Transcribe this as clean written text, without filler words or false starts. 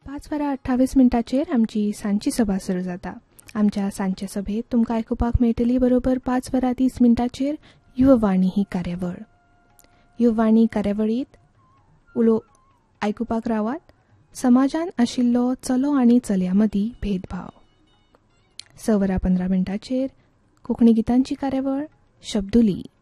5:28 आमची सांची सभा सुरू जाता. आमच्या सांच्या सभेत तुमकां आयकुपाक मेळटली बरोबर 5:30 युववाणी ही कार्यावळ. युववाणी कार्यावळीत आयकुपाक रावात. समाजान आशिल्लो चलो आनी चलयां मदीं भेदभाव. 6:15 कोंकणी गितांची कार्यावळ शब्दुली.